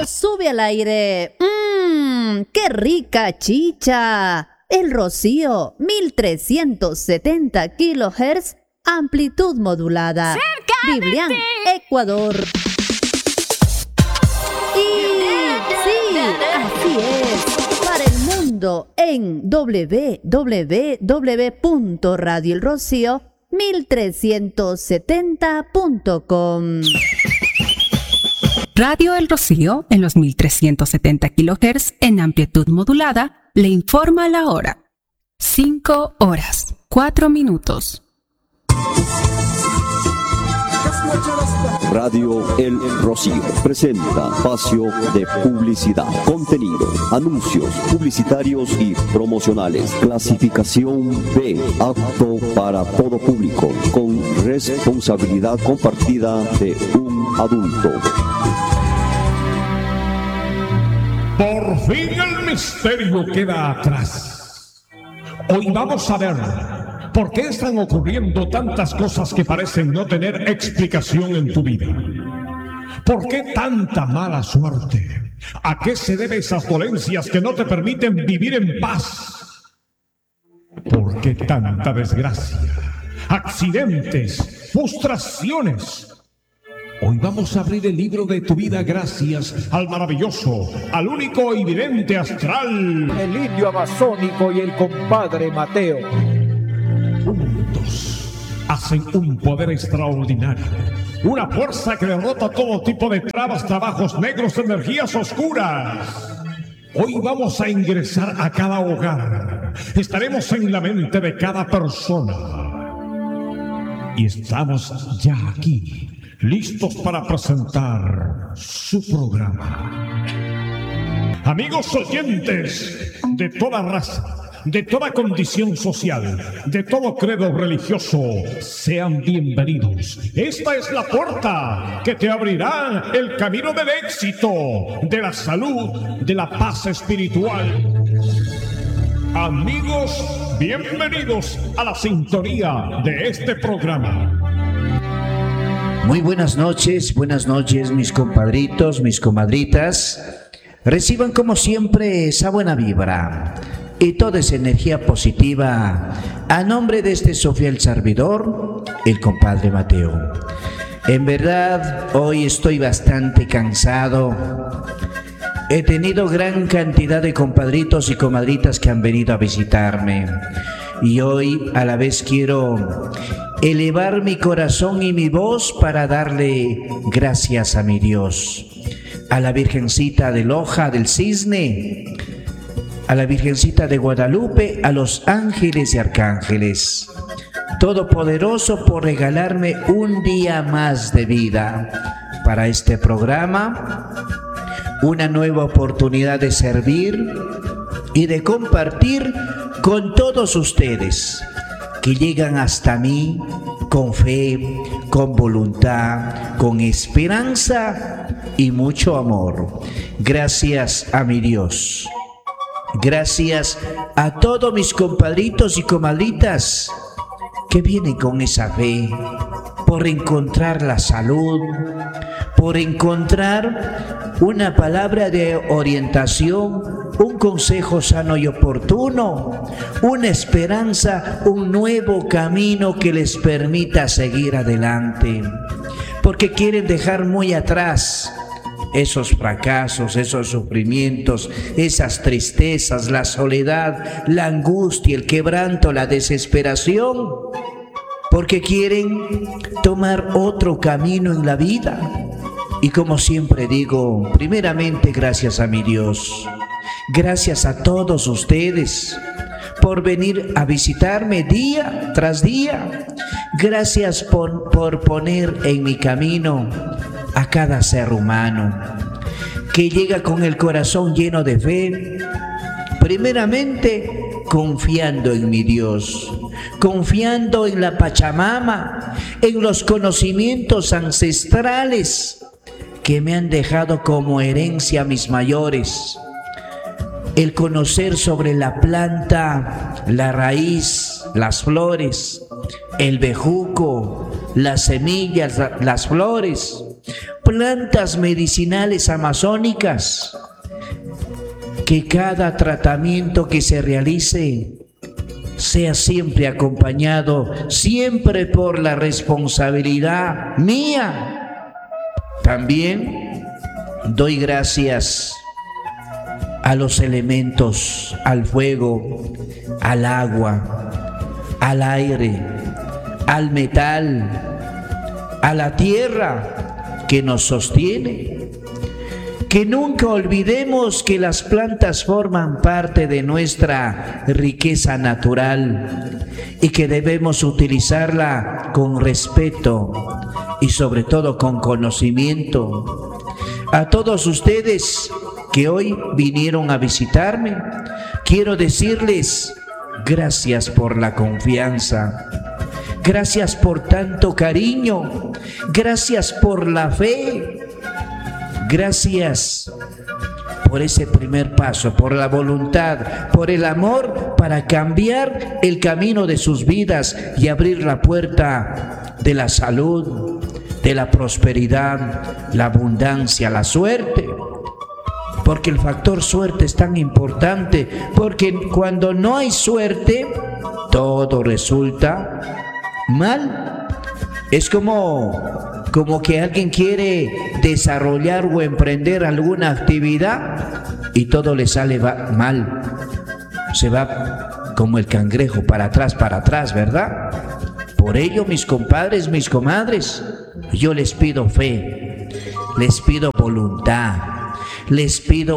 Sube al aire. ¡Qué rica chicha! El Rocío, 1370 kHz, amplitud modulada. ¡Cerca Biblián, de ti! Ecuador. Y sí, así es. Para el mundo en www.radioelrocío1370.com. Radio El Rocío, en los 1370 kHz en amplitud modulada, le informa la hora. 5 horas, 4 minutos. Radio El Rocío presenta espacio de publicidad, contenido, anuncios publicitarios y promocionales. Clasificación B, apto para todo público, con responsabilidad compartida de un adulto. Por fin el misterio queda atrás. Hoy vamos a ver por qué están ocurriendo tantas cosas que parecen no tener explicación en tu vida. ¿Por qué tanta mala suerte? ¿A qué se deben esas dolencias que no te permiten vivir en paz? ¿Por qué tanta desgracia? Accidentes, frustraciones. Hoy vamos a abrir el libro de tu vida gracias al maravilloso, al único y vidente astral, el indio amazónico y el compadre Mateo. Juntos hacen un poder extraordinario, una fuerza que derrota todo tipo de trabas, trabajos negros, energías oscuras. Hoy vamos a ingresar a cada hogar, estaremos en la mente de cada persona y estamos ya aquí, listos para presentar su programa. Amigos oyentes de toda raza, de toda condición social, de todo credo religioso, sean bienvenidos. Esta es la puerta que te abrirá el camino del éxito, de la salud, de la paz espiritual. Amigos, bienvenidos a la sintonía de este programa. Muy buenas noches mis compadritos, mis comadritas. Reciban como siempre esa buena vibra y toda esa energía positiva a nombre de este su fiel servidor, el compadre Mateo. En verdad, hoy estoy bastante cansado. He tenido gran cantidad de compadritos y comadritas que han venido a visitarme. Y hoy a la vez quiero elevar mi corazón y mi voz para darle gracias a mi Dios, a la Virgencita de Loja del Cisne, a la Virgencita de Guadalupe, a los ángeles y arcángeles, Todopoderoso, por regalarme un día más de vida para este programa, una nueva oportunidad de servir y de compartir con todos ustedes que llegan hasta mí con fe, con voluntad, con esperanza y mucho amor. Gracias a mi Dios. Gracias a todos mis compadritos y comadritas que vienen con esa fe por encontrar la salud, por encontrar una palabra de orientación, un consejo sano y oportuno, una esperanza, un nuevo camino que les permita seguir adelante, porque quieren dejar muy atrás esos fracasos, esos sufrimientos, esas tristezas, la soledad, la angustia, el quebranto, la desesperación, porque quieren tomar otro camino en la vida. Y como siempre digo, primeramente gracias a mi Dios, gracias a todos ustedes por venir a visitarme día tras día. Gracias por poner en mi camino a cada ser humano que llega con el corazón lleno de fe, primeramente confiando en mi Dios, confiando en la Pachamama, en los conocimientos ancestrales que me han dejado como herencia mis mayores. El conocer sobre la planta, la raíz, las flores, el bejuco, las semillas, las flores, plantas medicinales amazónicas. Que cada tratamiento que se realice sea siempre acompañado, siempre por la responsabilidad mía. También doy gracias a los elementos, al fuego, al agua, al aire, al metal, a la tierra que nos sostiene. Que nunca olvidemos que las plantas forman parte de nuestra riqueza natural y que debemos utilizarla con respeto y sobre todo con conocimiento. A todos ustedes que hoy vinieron a visitarme, quiero decirles gracias por la confianza, gracias por tanto cariño, gracias por la fe. Gracias por ese primer paso, por la voluntad, por el amor para cambiar el camino de sus vidas y abrir la puerta de la salud, de la prosperidad, la abundancia, la suerte. Porque el factor suerte es tan importante, porque cuando no hay suerte, todo resulta mal. Es como que alguien quiere desarrollar o emprender alguna actividad y todo le sale mal. Se va como el cangrejo para atrás, ¿verdad? Por ello, mis compadres, mis comadres, yo les pido fe, les pido voluntad, les pido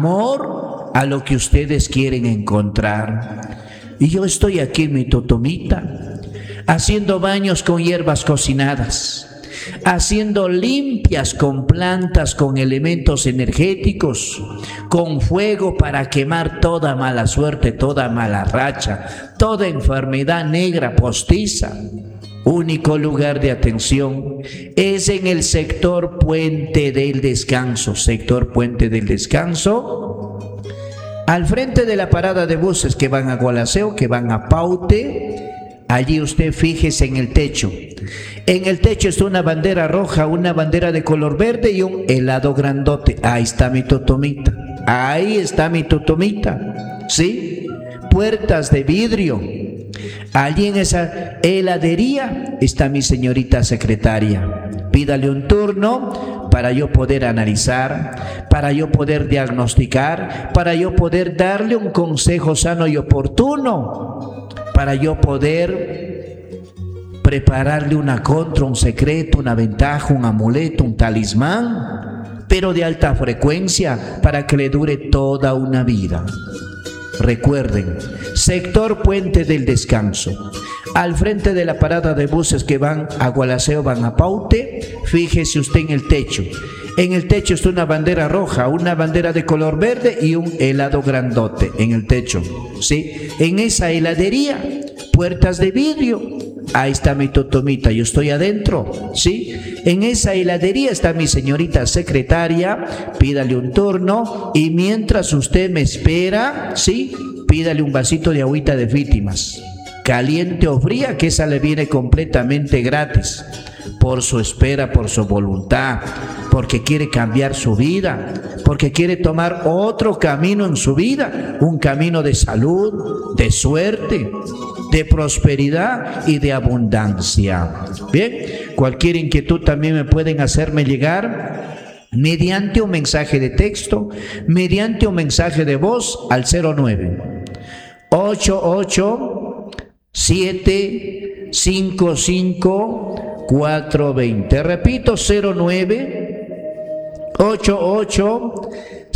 amor a lo que ustedes quieren encontrar. Y yo estoy aquí en mi totomita, haciendo baños con hierbas cocinadas, haciendo limpias con plantas, con elementos energéticos, con fuego para quemar toda mala suerte, toda mala racha, toda enfermedad negra postiza. Único lugar de atención es en el sector Puente del Descanso. Sector Puente del Descanso, al frente de la parada de buses que van a Gualaceo, que van a Paute. Allí usted fíjese en el techo. En el techo está una bandera roja, una bandera de color verde y un helado grandote. Ahí está mi totomita. Ahí está mi totomita. ¿Sí? Puertas de vidrio. Allí en esa heladería está mi señorita secretaria. Pídale un turno para yo poder analizar, para yo poder diagnosticar, para yo poder darle un consejo sano y oportuno, para yo poder prepararle una contra, un secreto, una ventaja, un amuleto, un talismán, pero de alta frecuencia para que le dure toda una vida. Recuerden, sector Puente del Descanso, al frente de la parada de buses que van a Gualaceo, van a Paute. Fíjese usted en el techo. En el techo está una bandera roja, una bandera de color verde y un helado grandote en el techo. ¿Sí? En esa heladería, puertas de vidrio. Ahí está mi totomita, yo estoy adentro, ¿sí? En esa heladería está mi señorita secretaria, pídale un turno y mientras usted me espera, ¿sí? Pídale un vasito de agüita de víctimas, caliente o fría, que esa le viene completamente gratis, por su espera, por su voluntad, porque quiere cambiar su vida, porque quiere tomar otro camino en su vida, un camino de salud, de suerte, de prosperidad y de abundancia. Bien, cualquier inquietud también me pueden hacerme llegar mediante un mensaje de texto, mediante un mensaje de voz al 09 88 755 420. Repito, 09 88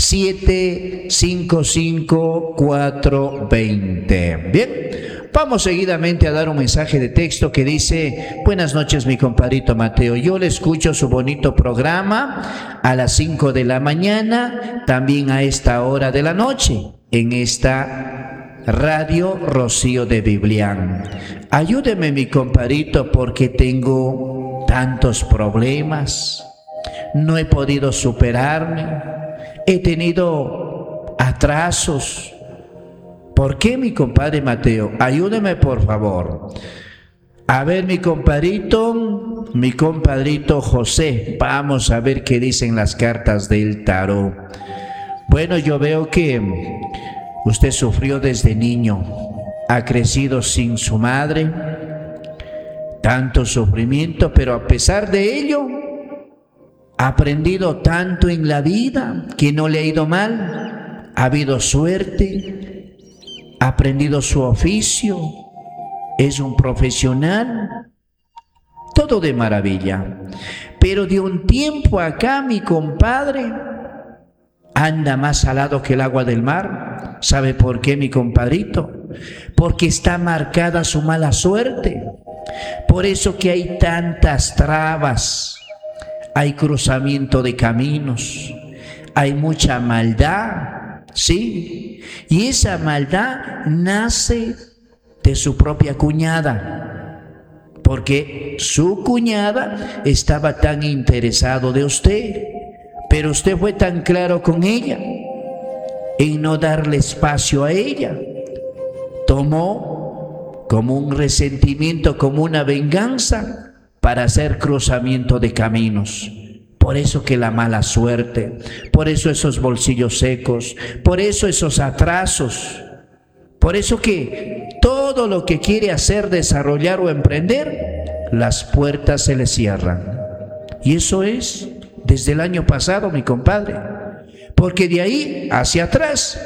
755 420. Bien, vamos seguidamente a dar un mensaje de texto que dice: buenas noches, mi compadrito Mateo, yo le escucho su bonito programa a las 5 de la mañana, también a esta hora de la noche, en esta radio Rocío de Biblián. Ayúdeme, mi compadrito, porque tengo tantos problemas, no he podido superarme, he tenido atrasos. ¿Por qué, mi compadre Mateo? Ayúdeme, por favor. A ver, mi compadrito, mi compadrito José. Vamos a ver qué dicen las cartas del tarot. Bueno, yo veo que usted sufrió desde niño, ha crecido sin su madre, tanto sufrimiento, pero a pesar de ello, ha aprendido tanto en la vida que no le ha ido mal, ha habido suerte, ha aprendido su oficio, es un profesional, todo de maravilla. Pero de un tiempo acá, mi compadre anda más salado que el agua del mar. ¿Sabe por qué, mi compadrito? Porque está marcada su mala suerte. Por eso que hay tantas trabas, hay cruzamiento de caminos, hay mucha maldad, ¿sí? Y esa maldad nace de su propia cuñada, porque su cuñada estaba tan interesado de usted, pero usted fue tan claro con ella en no darle espacio a ella. Tomó como un resentimiento, como una venganza para hacer cruzamiento de caminos. Por eso que la mala suerte, por eso esos bolsillos secos, por eso esos atrasos, por eso que todo lo que quiere hacer, desarrollar o emprender, las puertas se le cierran. Y eso es desde el año pasado, mi compadre, porque de ahí hacia atrás,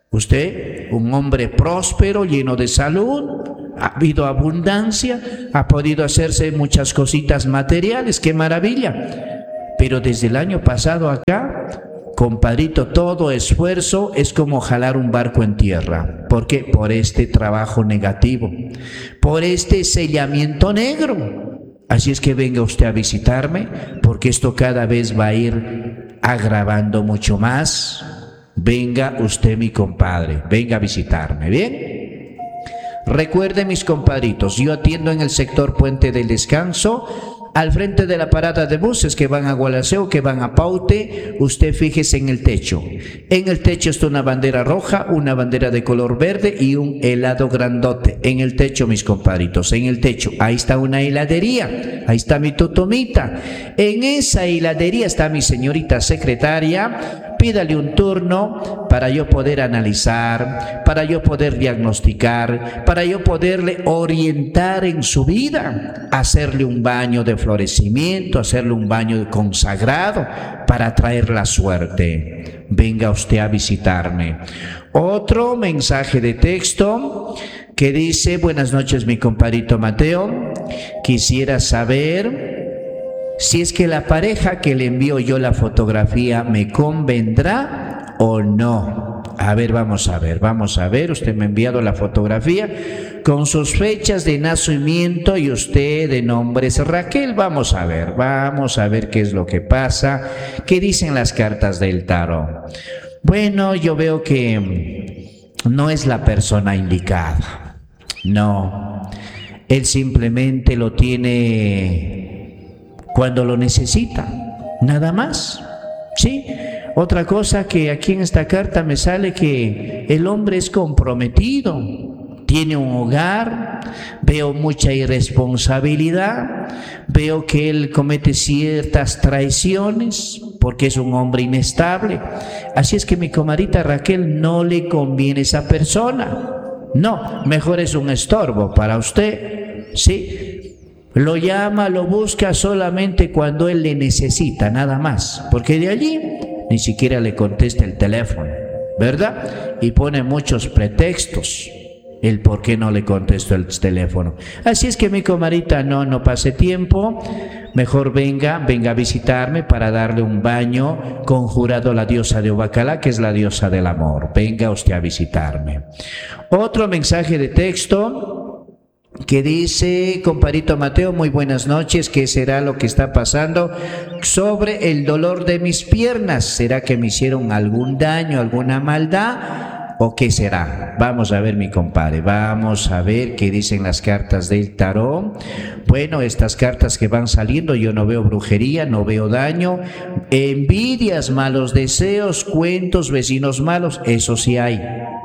usted, un hombre próspero, lleno de salud, ha habido abundancia, ha podido hacerse muchas cositas materiales, qué maravilla. Pero desde el año pasado acá, compadrito, todo esfuerzo es como jalar un barco en tierra. ¿Por qué? Por este trabajo negativo, por este sellamiento negro. Así es que venga usted a visitarme, porque esto cada vez va a ir agravando mucho más. Venga usted, mi compadre, venga a visitarme, ¿bien? Recuerde, mis compadritos, yo atiendo en el sector Puente del Descanso, al frente de la parada de buses que van a Gualaceo, que van a Paute. Usted fíjese en el techo. En el techo está una bandera roja, una bandera de color verde y un helado grandote. En el techo, mis compadritos, en el techo. Ahí está una heladería. Ahí está mi totomita. En esa heladería está mi señorita secretaria. Pídale un turno para yo poder analizar, para yo poder diagnosticar, para yo poderle orientar en su vida, hacerle un baño de florecimiento, hacerle un baño consagrado para traer la suerte. Venga usted a visitarme. Otro mensaje de texto que dice: buenas noches, mi compadrito Mateo, quisiera saber si es que la pareja que le envío yo la fotografía me convendrá o no. A ver, vamos a ver, usted me ha enviado la fotografía con sus fechas de nacimiento y usted de nombre es Raquel. Vamos a ver qué es lo que pasa, qué dicen las cartas del tarot. Bueno, yo veo que no es la persona indicada, no, él simplemente lo tiene cuando lo necesita, nada más, ¿sí? Otra cosa que aquí en esta carta me sale que el hombre es comprometido, tiene un hogar, veo mucha irresponsabilidad, veo que él comete ciertas traiciones porque es un hombre inestable. Así es que, mi comadita Raquel, no le conviene esa persona, no, mejor es un estorbo para usted, ¿sí? Lo llama, lo busca solamente cuando él le necesita, nada más, porque de allí ni siquiera le contesta el teléfono, ¿verdad? Y pone muchos pretextos el por qué no le contesto el teléfono. Así es que, mi comadita, no pase tiempo, mejor venga a visitarme para darle un baño conjurado a la diosa de Obacalá, que es la diosa del amor. Venga usted a visitarme. Otro mensaje de texto que dice: compadrito Mateo, muy buenas noches, ¿qué será lo que está pasando sobre el dolor de mis piernas? ¿Será que me hicieron algún daño, alguna maldad? ¿O qué será? Vamos a ver, mi compadre, vamos a ver qué dicen las cartas del tarot. Bueno, estas cartas que van saliendo, yo no veo brujería, no veo daño, envidias, malos deseos, cuentos, vecinos malos, eso sí hay,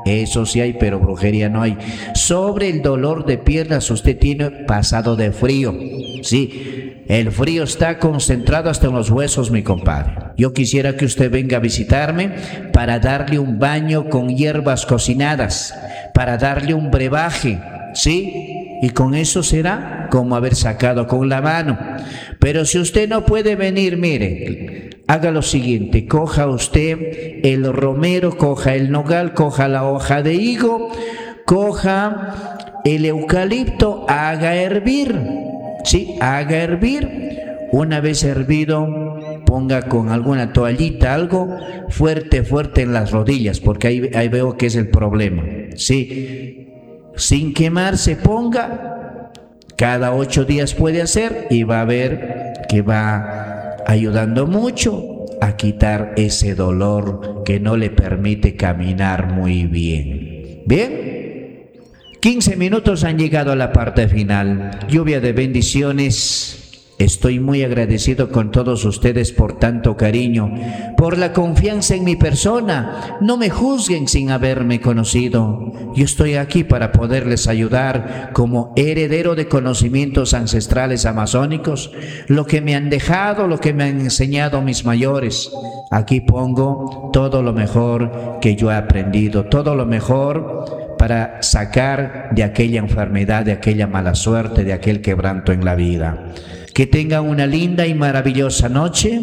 pero brujería no hay. Sobre el dolor de piernas, usted tiene pasado de frío, sí. El frío está concentrado hasta en los huesos, mi compadre. Yo quisiera que usted venga a visitarme para darle un baño con hierbas cocinadas, para darle un brebaje, ¿sí? Y con eso será como haber sacado con la mano. Pero si usted no puede venir, mire, haga lo siguiente: coja usted el romero, coja el nogal, coja la hoja de higo, coja el eucalipto, haga hervir, ¿sí? Haga hervir. Una vez hervido, ponga con alguna toallita, algo fuerte en las rodillas, porque ahí veo que es el problema, ¿sí? Sin quemarse, ponga. Cada 8 días puede hacer y va a ver que va ayudando mucho a quitar ese dolor que no le permite caminar muy bien. ¿Bien? 15 minutos han llegado a la parte final. Lluvia de bendiciones. Estoy muy agradecido con todos ustedes por tanto cariño, por la confianza en mi persona. No me juzguen sin haberme conocido. Yo estoy aquí para poderles ayudar como heredero de conocimientos ancestrales amazónicos, lo que me han dejado, lo que me han enseñado mis mayores. Aquí pongo todo lo mejor que yo he aprendido, todo lo mejor para sacar de aquella enfermedad, de aquella mala suerte, de aquel quebranto en la vida. Que tengan una linda y maravillosa noche,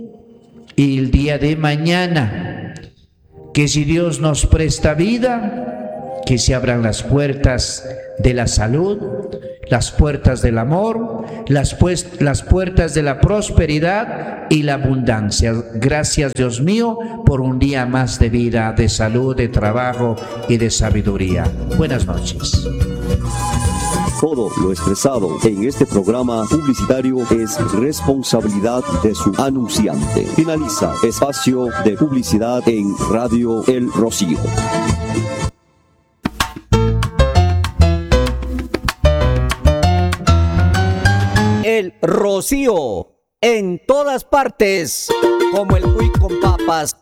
y el día de mañana, que si Dios nos presta vida, que se abran las puertas de la salud, las puertas del amor, las puertas de la prosperidad y la abundancia. Gracias, Dios mío, por un día más de vida, de salud, de trabajo y de sabiduría. Buenas noches. Todo lo expresado en este programa publicitario es responsabilidad de su anunciante. Finaliza espacio de publicidad en Radio El Rocío. El Rocío, en todas partes, como el cuy con papas,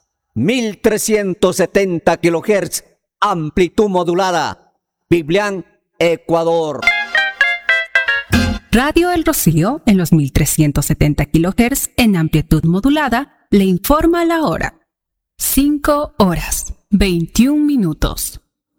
1370 kHz, amplitud modulada, Biblián, Ecuador. Radio El Rocío, en los 1370 kHz en amplitud modulada, le informa la hora. 5 horas, 21 minutos.